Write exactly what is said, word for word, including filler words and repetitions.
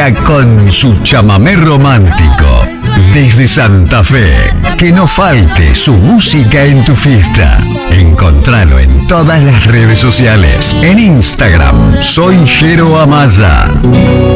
Amaya con su chamamé romántico. Desde Santa Fe, que no falte su música en tu fiesta. Encontralo en todas las redes sociales. En Instagram, soy Jero Amaya.